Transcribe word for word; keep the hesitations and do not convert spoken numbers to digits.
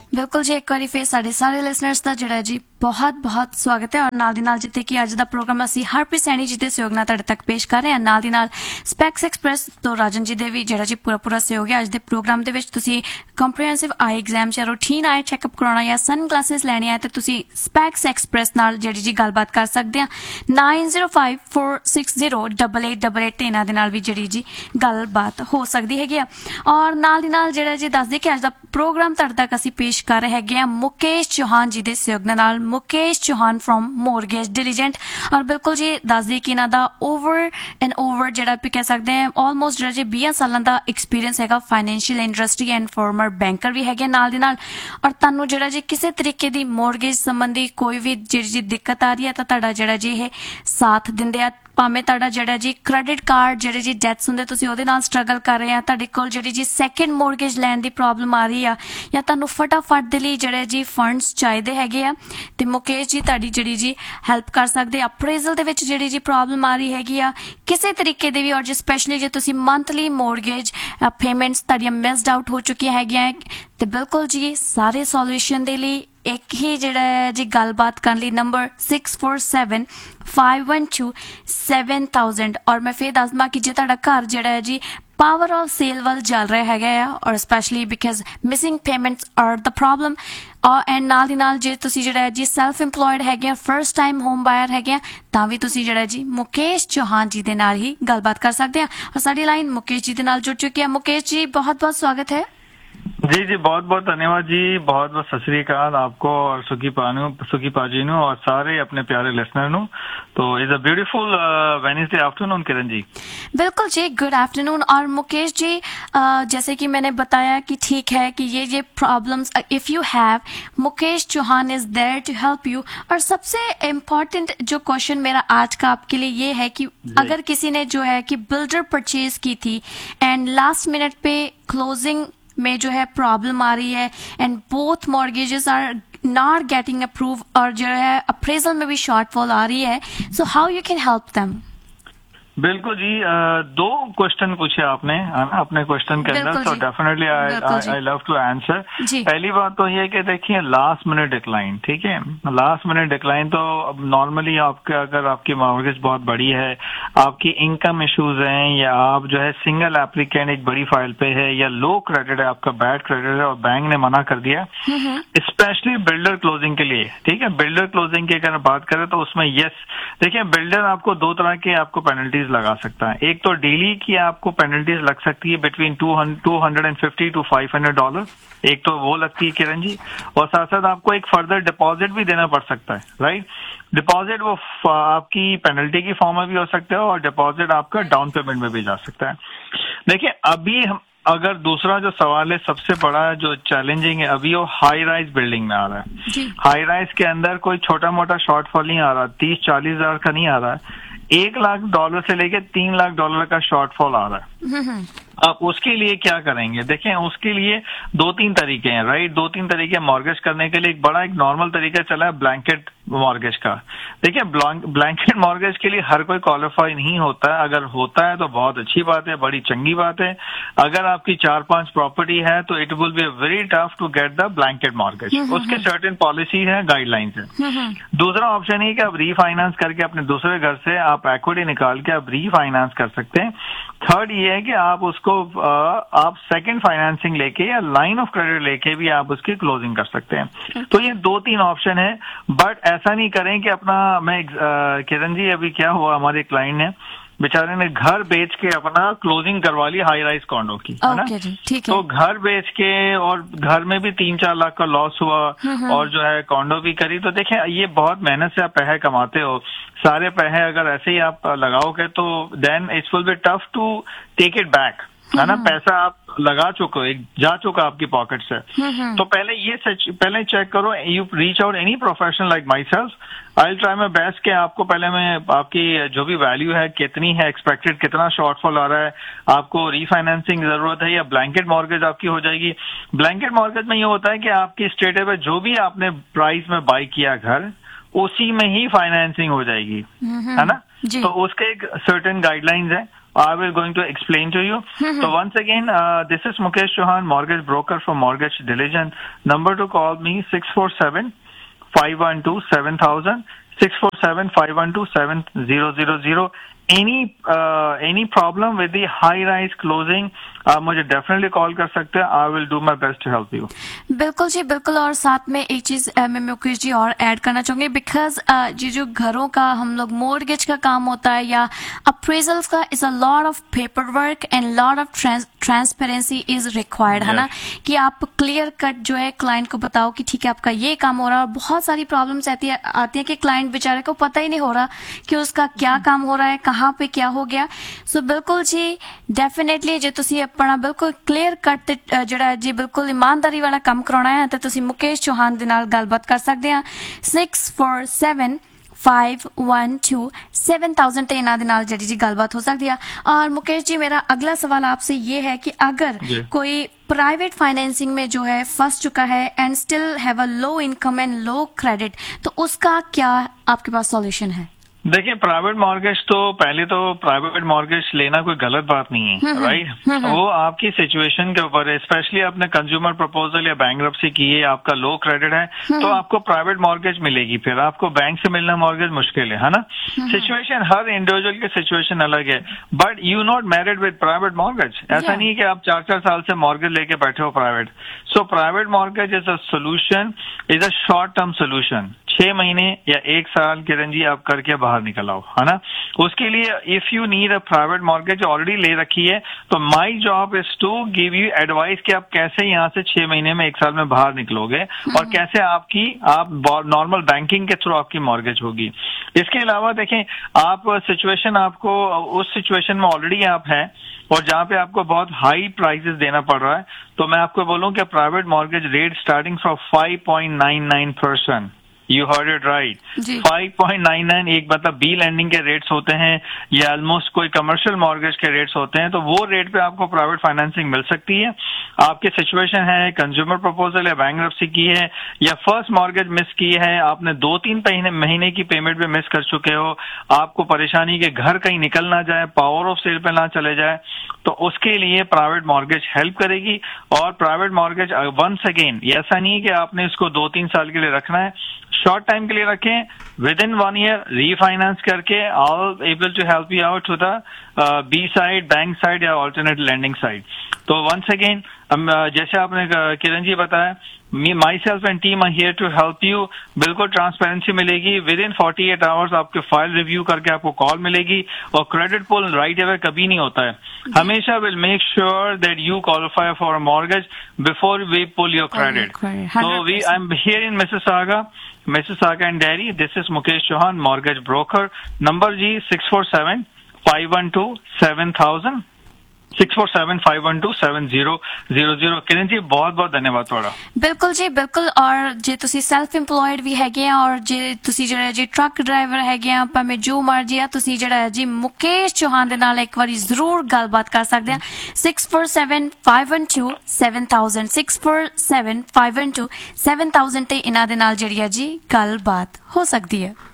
बिल्कुल जी, एक बार फिर साढ़े सारे लिसनर्स का जिहड़ा जी बहुत बहुत स्वागत है। और नाल दी नाल जिते कि अज दा प्रोग्राम असी हरप्रीत सैनी जी के सहयोग नाल तुहाडे तक पेश कर रहे हैं। नाल दी नाल स्पैक्स एक्सप्रैस तो राजन जी दे भी जिहड़ा जी पूरा पूरा सहयोग है। अज दे प्रोग्राम दे विच तुसी कंप्रीहेंसिव आई एग्जाम या रूटीन आई चैकअप कराउणा या सन ग्लासेस लैणे है तो तुसी स्पैक्स एक्सप्रैस नाल जिहड़ी जी गलबात कर सकदे हैं। Nine zero five four six zero double eight double eight इन्हां दे नाल भी जिहड़ी जी गलबात हो सकदी हैगी आ। और नाल दी नाल जिहड़ा जी दस दे कि अज दा प्रोग्राम तुहाडे तक असी पेश कर रहे हैं मुकेश चौहान जी के सहयोग दे नाल। Mukesh Chauhan from mortgage diligent. और बिल्कुल जी दस दी कि इन्हां दा ओवर एंड ओवर जिहड़ा भी कह सकते हैं ऑलमोस्ट जिहड़ा जी बीस सालां दा एक्सपीरियंस हैगा financial industry and farmer banker भी हैगे नाल दी नाल। और तुहानूं जिहड़ा जी किसी तरीके दी मोरगेज संबंधी कोई भी जिहड़ी जी दिक्कत आ रही है तो तुहाडा जिहड़ा जी ये साथ दिंदे आ। भावें तुहाडा जिहड़ा जी क्रेडिट कार्ड जिहड़े जी डेथ्स हुंदे तुसीं ओहदे नाल स्ट्रगल कर रहे हैं, तुहाडे कोल जिहड़ी जी सैकेंड मोरगेज लैण दी प्रॉब्लम आ रही है या तुहानूं फटाफट दे लई जिहड़े जी फंड्स चाहीदे हैगे आ ते मुकेश जी तुहाडी जिहड़ी जी हैल्प कर सकदे। अप्रेजल दे विच जिहड़ी जी प्रॉब्लम आ रही हैगी आ किसी तरीके दी भी, और जी स्पैशली जे तुसीं monthly mortgage payments तुहाडीआं missed out हो चुकी हैगियां ते बिल्कुल जी सारे सॉल्यूशन दे लई एक ही जिहड़ा जी गलबात करने लई number six four seven five one two seven thousand. और मैं फिर दस दवां कि जे तुहाडा घर जिहड़ा है जी पावर ऑफ सेल वाल चल रहा हैगा आ और specially because missing payments are the problem. और एंड नाल दी नाल जे तुसीं जिहड़ा है जी सैल्फ इंपलॉयड हैगे फर्स्ट टाइम होम बायर हैगे तां भी तुसीं जिहड़ा जी मुकेश चौहान जी दे नाल ही गलबात कर सकदे आ। और साडी लाइन मुकेश जी दे नाल जुड़ चुकी है। मुकेश जी बहुत बहुत स्वागत है। जी जी बहुत बहुत धन्यवाद जी, बहुत बहुत सत श्री अकाल आपको और सुखी पानू सुखी पाजी नु और सारे अपने प्यारे लिसनर नु। तो is a beautiful Wednesday afternoon Kiran ji. बिल्कुल जी, गुड आफ्टरनून। और मुकेश जी uh, जैसे कि मैंने बताया कि ठीक है कि ये ये problems if you have, Mukesh Chauhan is there to help you. और सबसे इम्पोर्टेंट जो क्वेश्चन मेरा आज का आपके लिए ये है कि अगर किसी ने जो है कि बिल्डर परचेज की थी एंड लास्ट मिनट पे क्लोजिंग में जो है प्रॉब्लम आ रही है and both mortgages are not getting approve और जो है अप्रेजल में भी शॉर्टफॉल आ रही है, so how you can help them? बिल्कुल जी, दो क्वेश्चन पूछे आपने है ना अपने क्वेश्चन के अंदर, तो definitely I love to answer. पहली बात तो ये कि देखिए लास्ट मिनट डिक्लाइन, ठीक है, लास्ट मिनट डिक्लाइन तो अब नॉर्मली आपके अगर आपकी मॉर्गेज बहुत बड़ी है, आपकी इनकम इश्यूज हैं या आप जो है सिंगल एप्लीकेंट एक बड़ी फाइल पे है या लो क्रेडिट है, आपका बैड क्रेडिट है और बैंक ने मना कर दिया, स्पेशली बिल्डर क्लोजिंग के लिए, ठीक है। बिल्डर क्लोजिंग की अगर बात करें तो उसमें यस देखिए बिल्डर आपको दो तरह के आपको पेनल्टीज लगा सकता है। एक तो डेली की आपको पेनल्टीज लग सकती है between two hundred and fifty to five hundred dollar, एक तो वो लगती है किरण जी, और साथ साथ आपको एक फर्दर डिपॉजिट भी देना पड़ सकता है, राइट। डिपॉजिट वो आपकी पेनल्टी की फॉर्म में भी हो सकता है और डिपॉजिट आपका डाउन पेमेंट में भी जा सकता है। देखिए अभी हम अगर दूसरा जो सवाल है सबसे बड़ा जो चैलेंजिंग है अभी वो हाई राइज बिल्डिंग में आ रहा है। हाई राइज के अंदर कोई छोटा मोटा शॉर्टफॉल नहीं आ रहा, तीस चालीस हजार का नहीं आ रहा है, एक लाख डॉलर से लेके तीन लाख डॉलर का शॉर्टफॉल आ रहा है। अब उसके लिए क्या करेंगे? देखें उसके लिए दो तीन तरीके हैं, राइट। दो तीन तरीके मॉर्गेज करने के लिए एक बड़ा एक नॉर्मल तरीका चला है ब्लैंकेट मॉर्गेज का। देखिए ब्लैंकेट मॉर्गेज के लिए हर कोई क्वालिफाई नहीं होता है, अगर होता है तो बहुत अच्छी बात है, बड़ी चंगी बात है। अगर आपकी चार पांच प्रॉपर्टी है तो it will be very tough to get the blanket mortgage, उसके सर्टेन पॉलिसी है, गाइडलाइंस है। दूसरा ऑप्शन है कि आप रीफाइनेंस करके अपने दूसरे घर से आप इक्विटी निकाल के आप रीफाइनेंस कर सकते हैं। थर्ड ये है कि आप उसको आप सेकंड फाइनेंसिंग लेके या लाइन ऑफ क्रेडिट लेके भी आप उसकी क्लोजिंग कर सकते हैं। तो ये दो तीन ऑप्शन है, बट ऐसा नहीं करें कि अपना मैं किरण जी अभी क्या हुआ हमारे क्लाइंट ने बेचारे ने घर बेच के अपना क्लोजिंग करवा ली हाई राइज कॉन्डो की, है ना। तो घर बेच के और घर में भी तीन चार लाख का लॉस हुआ और जो है कॉन्डो भी करी। तो देखें ये बहुत मेहनत से आप पैसे कमाते हो, सारे पैसे अगर ऐसे ही आप लगाओगे तो then it's will be tough to take it back, है ना। पैसा आप लगा चुके हो, एक जा चुका आपकी पॉकेट से। तो पहले ये पहले चेक करो, you reach out any professional like my self, I will try my best के आपको पहले मैं आपकी जो भी वैल्यू है कितनी है, एक्सपेक्टेड कितना शॉर्टफॉल आ रहा है, आपको रीफाइनेंसिंग जरूरत है या ब्लैंकेट मॉर्गेज आपकी हो जाएगी। ब्लैंकेट मॉर्गेज में ये होता है कि आपकी स्टेट पे जो भी आपने प्राइस में बाई किया घर उसी में ही फाइनेंसिंग हो जाएगी, है ना। तो उसके एक सर्टेन गाइडलाइंस है I will going to explain to you. So once again, uh, this is Mukesh Chauhan, mortgage broker for Mortgage Diligence. Number to call me six four seven, five one two, seven thousand, six four seven, five one two, seven thousand. Any uh, any problem with the high rise closing, आप मुझे definitely call कर सकते हैं. I will do my best to help you. बिल्कुल जी बिल्कुल. और साथ में एक चीज मैं मुकेश जी और ऐड करना चाहूंगी, बिकॉज ये जो घरों का हम लोग मोर्गेज का काम होता है या अप्रेजल्स का, is a lot of paper work and lot of transparency is required, है ना, कि आप क्लियर कट जो है क्लाइंट को बताओ कि ठीक है आपका ये काम हो रहा है. और बहुत सारी प्रॉब्लम्स आती है आती है कि क्लाइंट बेचारे को पता ही नहीं हो रहा कि उसका क्या काम हो रहा है, कहाँ पे क्या हो गया. सो so, बिल्कुल जी डेफिनेटली जे तुसी अपना बिल्कुल क्लीयर कट ਜਿਹੜਾ ਜੀ ਬਿਲਕੁਲ ਇਮਾਨਦਾਰੀ ਵਾਲਾ ਕੰਮ ਕਰਾਉਣਾ ਹੈ ਤਾਂ ਤੁਸੀਂ ਮੁਕੇਸ਼ ਚੌਹਾਨ ਦੇ ਨਾਲ ਗੱਲਬਾਤ ਕਰ ਸਕਦੇ ਆ. six four seven, five one two, seven thousand ਤੇ ਇਹਨਾਂ ਦੇ ਨਾਲ ਜਿਹੜੀ ਜੀ ਗੱਲਬਾत हो सकती है. और मुकेश जी मेरा अगला सवाल आपसे ये है कि अगर कोई प्राइवेट फाइनेंसिंग में जो है फंस चुका है and still have a low income and low credit, तो उसका क्या आपके पास सॉल्यूशन है? देखिए, प्राइवेट मॉर्गेज तो पहले तो प्राइवेट मॉर्गेज लेना कोई गलत बात नहीं है, राइट. वो आपकी सिचुएशन के ऊपर है. स्पेशली आपने कंज्यूमर प्रपोजल या बैंकरप्सी की है, आपका लो क्रेडिट है, तो आपको प्राइवेट मॉर्गेज मिलेगी. फिर आपको बैंक से मिलना मॉर्गेज मुश्किल है, है ना. सिचुएशन हर इंडिविजुअल की सिचुएशन अलग है. But you not married with private mortgage. ऐसा नहीं है कि आप चार चार साल से मॉर्गेज लेके बैठे हो private. So private mortgage is a solution, is a short term solution. छह महीने या एक साल किरण जी आप करके बाहर निकल आओ, है ना. उसके लिए if you need a private mortgage already ले रखी है, तो my job is to give you advice कि आप कैसे यहाँ से छह महीने में एक साल में बाहर निकलोगे और कैसे आपकी आप नॉर्मल बैंकिंग के थ्रू आपकी मॉर्गेज होगी. इसके अलावा देखें, आप सिचुएशन आपको उस सिचुएशन में ऑलरेडी आप हैं और जहाँ पे आपको बहुत हाई प्राइसेस देना पड़ रहा है, तो मैं आपको बोलूँ कि private mortgage rate starting from five point nine nine percent. You heard it right, five point nine nine. एक मतलब बी लैंडिंग के रेट्स होते हैं या ऑलमोस्ट कोई कमर्शियल मॉर्गेज के रेट्स होते हैं, तो वो रेट पे आपको प्राइवेट फाइनेंसिंग मिल सकती है. आपकी सिचुएशन है कंज्यूमर प्रपोजल या बैंकरप्सी की है या फर्स्ट मॉर्गेज मिस की है, आपने दो तीन महीने की पेमेंट भी मिस कर चुके हो, आपको परेशानी के घर कहीं निकल ना जाए, पावर ऑफ सेल पे ना चले जाए, तो उसके लिए प्राइवेट मॉर्गेज हेल्प करेगी. और प्राइवेट मॉर्गेज वंस अगेन ऐसा नहीं है कि आपने इसको दो तीन साल के लिए रखना है, शॉर्ट टाइम के लिए रखें. With in one year refinance करके all able to help you out to the B side, bank side या ऑल्टरनेट लैंडिंग साइड. तो वंस अगेन जैसे आपने किरण जी बताया, मी my self and team are here to help you. बिल्कुल transparency मिलेगी. With in forty eight hours आपके file review करके आपको कॉल मिलेगी. और क्रेडिट पुल राइट अवे कभी नहीं होता है. हमेशा will make sure that you qualify for a mortgage before we pull your credit. So we, I'm here in Mississauga, Mississauga and Derry. This is Mukesh Chauhan, mortgage broker. Number ji six four seven, five one two, seven thousand. six four seven, five one two, seven thousand. Kiran ji बहुत बहुत धन्यवाद ਤੁਹਾਡਾ. ਬਿਲਕੁਲ ਜੀ ਬਿਲਕੁਲ. ਔਰ ਜੇ ਤੁਸੀਂ ਸੈਲਫ ਇੰਪਲੋਇਡ ਵੀ ਹੈਗੇ ਆ ਔਰ ਜੇ ਤੁਸੀਂ ਜਿਹੜਾ ਜੀ ਟਰੱਕ ਡਰਾਈਵਰ ਹੈਗੇ ਆ, ਭਾਵੇਂ ਜੋ ਮਰਜੀ ਆ, ਤੁਸੀਂ ਜਿਹੜਾ ਜੀ ਮੁਕੇਸ਼ ਚੌਹਾਨ ਦੇ ਨਾਲ ਇੱਕ ਵਾਰੀ ਜ਼ਰੂਰ ਗੱਲਬਾਤ ਕਰ ਸਕਦੇ ਆ. six four seven, five one two, seven thousand, six four seven, five one two, seven thousand ਤੇ ਇਹਨਾਂ ਦੇ ਨਾਲ ਜਿਹੜੀ ਆ ਜੀ ਗੱਲਬਾਤ ਹੋ ਸਕਦੀ ਹੈ.